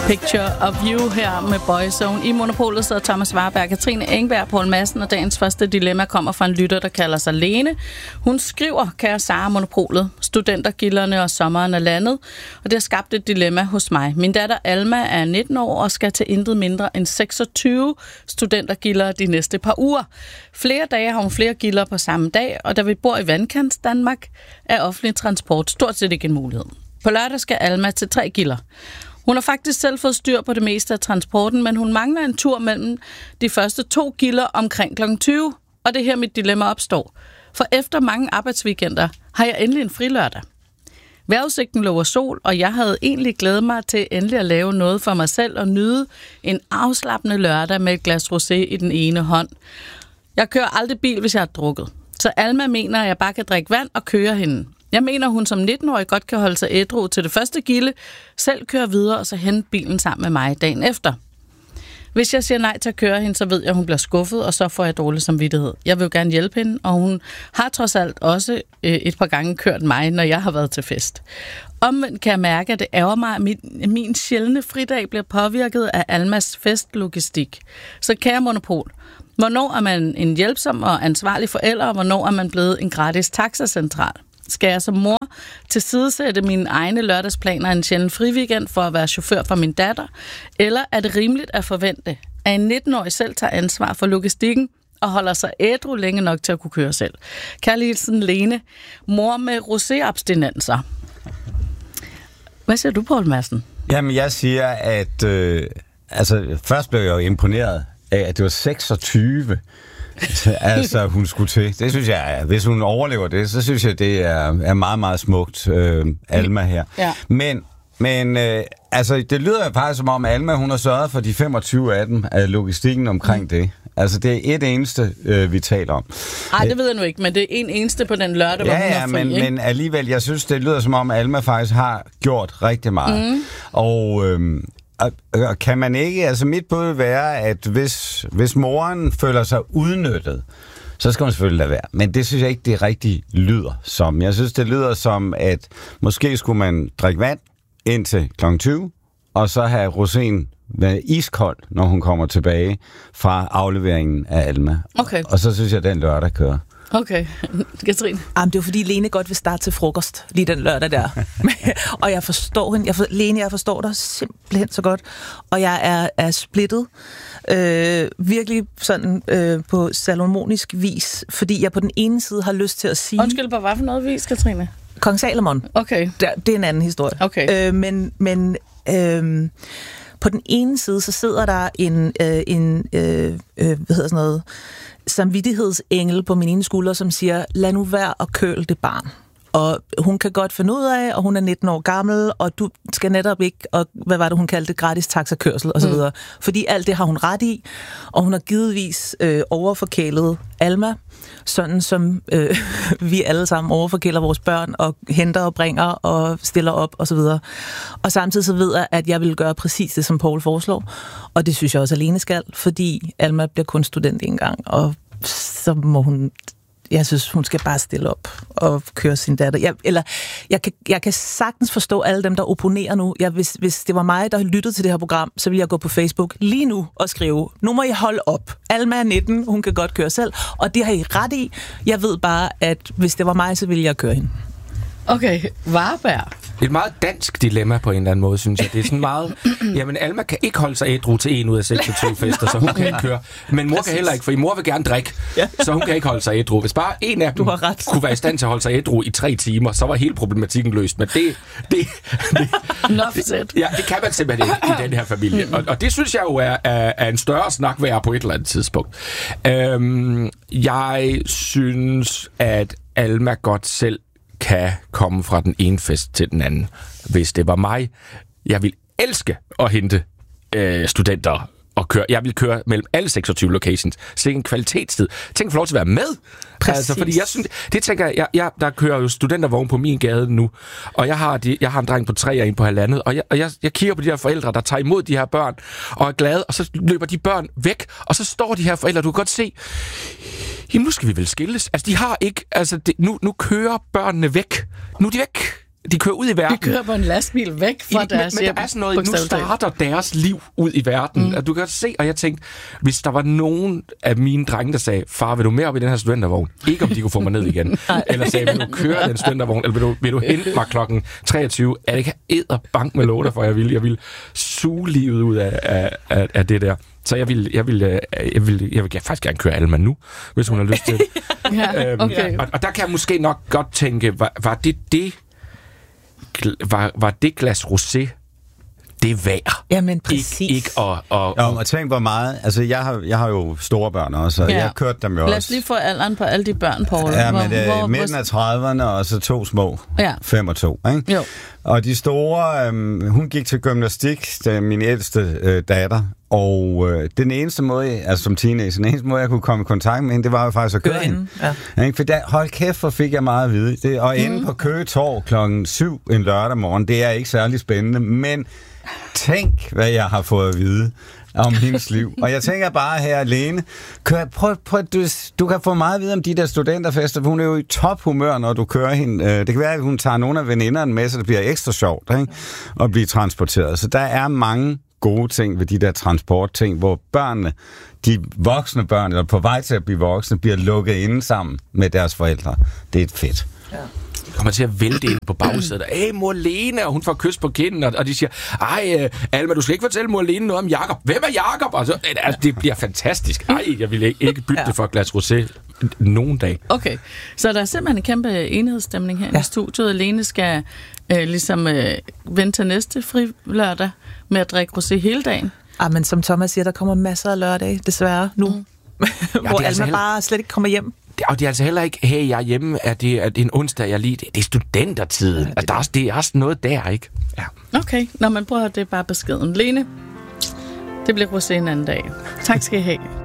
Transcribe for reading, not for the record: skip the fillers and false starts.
Picture of You her med Boyzone. I Monopolet sidder Thomas Warberg, Katrine Engberg, Poul Madsen, og dagens første dilemma kommer fra en lytter, der kalder sig Lene. Hun skriver, kære Sara, Monopolet, studentergilderne og sommeren er landet, og det har skabt et dilemma hos mig. Min datter Alma er 19 år og skal til intet mindre end 26 studentergilder de næste par uger. Flere dage har hun flere gilder på samme dag, og da vi bor i vandkants Danmark, er offentlig transport stort set ikke en mulighed. På lørdag skal Alma til 3 gilder. Hun har faktisk selv fået styr på det meste af transporten, men hun mangler en tur mellem de første 2 gilder omkring kl. 20, og det her mit dilemma opstår. For efter mange arbejdsweekender har jeg endelig en frilørdag. Vejrudsigten lover sol, og jeg havde egentlig glædet mig til endelig at lave noget for mig selv og nyde en afslappende lørdag med et glas rosé i den ene hånd. Jeg kører aldrig bil, hvis jeg har drukket. Så Alma mener, at jeg bare kan drikke vand og køre hende. Jeg mener, hun som 19-årig godt kan holde sig ædru til det første gilde, selv køre videre og så hente bilen sammen med mig dagen efter. Hvis jeg siger nej til at køre hende, så ved jeg, at hun bliver skuffet, og så får jeg dårlig samvittighed. Jeg vil jo gerne hjælpe hende, og hun har trods alt også et par gange kørt mig, når jeg har været til fest. Omvendt kan jeg mærke, at det ærger mig, at min sjældne fridag bliver påvirket af Almas festlogistik. Så kære Monopol, hvornår er man en hjælpsom og ansvarlig forælder, og hvornår er man blevet en gratis taxacentral? Skal jeg som mor tilsidesætte mine egne lørdagsplaner en sjælden friweekend for at være chauffør for min datter? Eller er det rimeligt at forvente, at en 19-årig selv tager ansvar for logistikken og holder sig ædru længe nok til at kunne køre selv? Kærlig hilsen Lene, mor med rosé-abstinenser. Hvad siger du, Poul Madsen? Jamen, jeg siger, at først blev jeg jo imponeret af, at det var 26 altså hun skulle til. Det synes jeg, hvis hun overlever det, så synes jeg, det er meget, meget smukt, Alma her. Ja. Men det lyder faktisk som om Alma, hun har sørget for de 25 af dem af logistikken omkring det. Altså, det er et eneste, vi taler om. Nej, det ved jeg nu ikke, men det er en eneste på den lørdag, hvor hun er fri, men alligevel, jeg synes, det lyder som om Alma faktisk har gjort rigtig meget. Og kan man ikke, altså mit bud vil være, at hvis moren føler sig udnyttet, så skal man selvfølgelig lade være. Men det synes jeg ikke, det rigtig lyder som. Jeg synes, det lyder som, at måske skulle man drikke vand indtil kl. 20, og så have roséen være iskold, når hun kommer tilbage fra afleveringen af Alma. Okay. Og så synes jeg, at den lørdag kører. Okay. Katrine? Det er jo fordi, Lene godt vil starte til frokost lige den lørdag der. Og jeg forstår hende. Lene, jeg forstår dig simpelthen så godt. Og jeg er splittet. Virkelig sådan på salomonisk vis. Fordi jeg på den ene side har lyst til at sige... Undskyld, på hvad for noget vis, Katrine? Kong Salomon. Okay. Det er en anden historie. Okay. Men på den ene side, så sidder der en samvittighedsengel på min ene skulder, som siger, lad nu være at køle det barn. Og hun kan godt finde ud af, og hun er 19 år gammel, og du skal netop ikke, og hvad var det, hun kaldte, gratis taxakørsel og så videre. Fordi alt det har hun ret i, og hun har givetvis overforkælet Alma, sådan som vi alle sammen overforkæler vores børn, og henter og bringer, og stiller op og så videre. Og samtidig så ved jeg, at jeg vil gøre præcis det, som Poul foreslår, og det synes jeg også alene skal, fordi Alma bliver kun student en gang, og så må hun... Jeg synes, hun skal bare stille op og køre sin datter. Jeg kan sagtens forstå alle dem, der opponerer nu. Hvis det var mig, der lyttede til det her program, så ville jeg gå på Facebook lige nu og skrive, nu må I holde op. Alma er 19, hun kan godt køre selv, og det har I ret i. Jeg ved bare, at hvis det var mig, så ville jeg køre hende. Okay, Warberg. Det er et meget dansk dilemma på en eller anden måde, synes jeg. Det er sådan meget... Jamen, Alma kan ikke holde sig ædru til 1 ud af 26 fester, så hun kan ikke køre. Men mor kan heller ikke, for mor vil gerne drikke, så hun kan ikke holde sig ædru. Hvis bare en af dem kunne være i stand til at holde sig ædru i 3 timer, så var hele problematikken løst. Men det kan man simpelthen ikke i den her familie. Og det synes jeg jo er en større snak værd på et eller andet tidspunkt. Jeg synes, at Alma godt selv kan komme fra den ene fest til den anden. Hvis det var mig, jeg vil elske at hente studenter og køre. Jeg vil køre mellem alle 26 locations. Så det er en kvalitetstid. Tænk at få lov til at være med. Altså, fordi jeg synes, det tænker jeg, der kører jo studentervogn på min gade nu, og jeg har en dreng på 3 og en på 1,5, og jeg kigger på de her forældre, der tager imod de her børn, og er glade, og så løber de børn væk, og så står de her forældre, du kan godt se, jamen nu skal vi vel skilles. Altså, de har ikke, nu kører børnene væk. Nu er de væk. de kører ud i verden. De kører på en lastbil væk fra deres hjem. Men der er sådan noget, nu starter deres liv ud i verden. Og du kan se, og jeg tænkte, hvis der var nogen af mine drenge, der sagde, far, vil du med op i den her studentervogn? Ikke om de kunne få mig ned igen. Eller sagde, vil du køre den studentervogn? Eller vil du hente mig klokken 23? Er det ikke edderbank med låter, for jeg vil suge livet ud af det der. Så jeg vil faktisk gerne køre Alma nu, hvis hun har lyst til det. Ja, okay. Og der kan jeg måske nok godt tænke, var det glas rosé det værd? Jamen præcis. Ikke og tænk hvor meget. Altså jeg har jo store børn også, og jeg kørte dem jo også. Lad os lige få alderen på alle de børn, Poul. Ja, men det er midten af 30'erne, og så 2 små. 5 og 2, ikke? Jo. Og de store, hun gik til gymnastik, min ældste datter, og den eneste måde, altså som teenager, den eneste måde, jeg kunne komme i kontakt med hende, det var jo faktisk at køre hende. Ja. For der, hold kæft, hvor fik jeg meget at vide. Og inde på Køge Torv klokken 7 en lørdag morgen, det er ikke særlig spændende, men tænk, hvad jeg har fået at vide om hendes liv. Og jeg tænker bare her alene, prøv, du kan få meget at vide om de der studenterfester, for hun er jo i tophumør, når du kører hende. Det kan være, at hun tager nogle af veninderne med, så det bliver ekstra sjovt, ikke? At blive transporteret. Så der er mange gode ting ved de der transportting, hvor børnene, de voksne børn, eller på vej til at blive voksne, bliver lukket inde sammen med deres forældre. Det er fedt. Ja. Kommer til at vælte ind på bagsædet. Hey, mor Lene, og hun får kys på kinden, og de siger, Alma, du skal ikke fortælle mor Lene noget om Jakob. Hvem er Jakob? Altså, det bliver fantastisk. Jeg vil ikke bytte det for et glas rosé nogen dag. Okay, så der er simpelthen en kæmpe enighedsstemning her i studiet. Lene skal vente til næste frilørdag med at drikke rosé hele dagen. Men som Thomas siger, der kommer masser af lørdage, desværre, nu. Hvor Alma altså bare slet ikke kommer hjem. Og det er altså heller ikke, hey, jeg er hjemme, er det en onsdag, jeg lige... Det er studentertid. Det er også noget der, ikke? Ja. Okay, når man prøver, det er bare beskeden. Lene, det bliver rosé en anden dag. Tak skal I have.